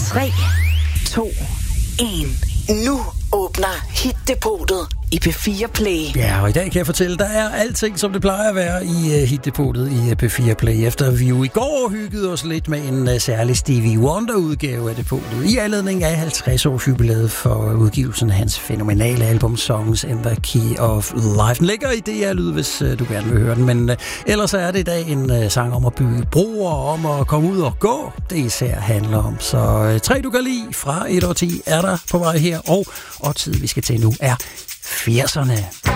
3, 2, 1. Nu åbner Hit-depotet i P4 Play. Ja, og i dag kan jeg fortælle, der er alting, som det plejer at være i Hit-depotet i P4 Play. Efter vi jo i går hyggede os lidt med en særlig Stevie Wonder-udgave af depotet i anledning af 50-års jubilæet for udgivelsen af hans fænomenale album Songs in the Key of Life. Den ligger i DR-lyd, hvis du gerne vil høre den, men ellers er det i dag en sang om at bygge broer, om at komme ud og gå, det især handler om. Så 3 du kan lide fra 1 år 10 er der på vej her, og tid vi skal til nu er 80'erne.